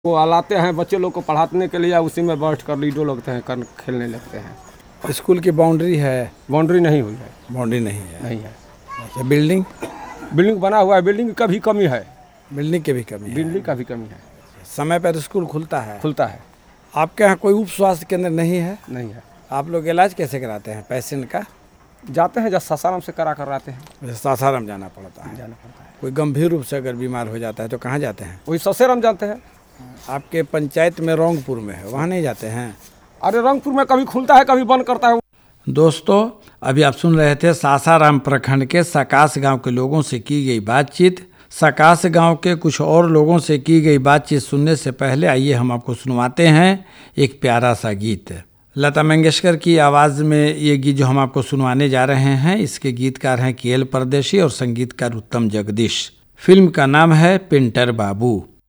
वो लाते हैं बच्चे लोग को पढ़ाने के लिए, उसी में बैठ कर लीडो लगते हैं, खेलने लगते हैं। स्कूल की बाउंड्री है? बाउंड्री नहीं हुई है। बाउंड्री नहीं है? नहीं है। अच्छा, बिल्डिंग? बिल्डिंग बना हुआ है, बिल्डिंग का भी कमी है। बिल्डिंग की भी कमी है? बिल्डिंग का भी कमी है। समय पर स्कूल खुलता है? खुलता है। आपके यहाँ कोई उप स्वास्थ्य केंद्र नहीं है? नहीं है। आप लोग इलाज कैसे कराते हैं पेशेंट का? जाते हैं जब सासाराम से करा कर आते हैं। सासाराम जाना पड़ता है? जाना पड़ता है। कोई गंभीर रूप से अगर बीमार हो जाता है तो कहाँ जाते हैं? वही ससेराम जाते हैं। आपके पंचायत में रौंगपुर में है, वहाँ नहीं जाते हैं? अरे रंगपुर में कभी खुलता है कभी बंद करता है। दोस्तों, अभी आप सुन रहे थे सासाराम प्रखंड के सकास गांव के लोगों से की गई बातचीत। सकास गांव के कुछ और लोगों से की गई बातचीत सुनने से पहले आइए हम आपको सुनवाते हैं एक प्यारा सा गीत। लता मंगेशकर की आवाज़ में ये गीत जो हम आपको सुनवाने जा रहे हैं, इसके गीतकार हैं KL परदेशी और संगीतकार उत्तम जगदीश। फिल्म का नाम है पेंटर बाबू।